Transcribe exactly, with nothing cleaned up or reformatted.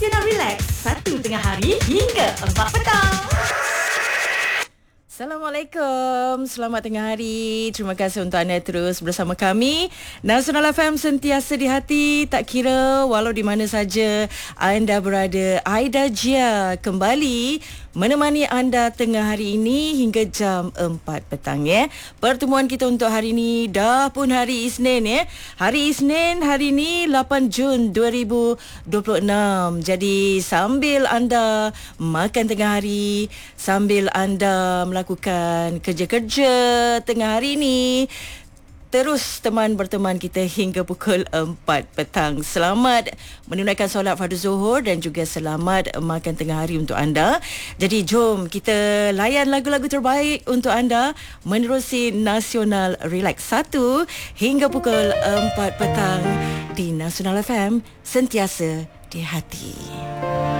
Nasional Relax satu tengah hari hingga empat petang. Assalamualaikum, selamat tengah hari. Terima kasih untuk anda terus bersama kami. Nasional F M sentiasa di hati, tak kira walau di mana saja anda berada. Aida Jia kembali menemani anda tengah hari ini hingga jam empat petang ya. Pertemuan kita untuk hari ini dah pun hari Isnin ya. Hari Isnin hari ini lapan Jun dua ribu dua puluh enam. Jadi sambil anda makan tengah hari, sambil anda melakukan kerja-kerja tengah hari ini, terus teman berteman kita hingga pukul empat petang. Selamat menunaikan solat fardu zuhur dan juga selamat makan tengah hari untuk anda. Jadi jom kita layan lagu-lagu terbaik untuk anda menerusi Nasional Relax satu hingga pukul empat petang di Nasional F M, sentiasa di hati.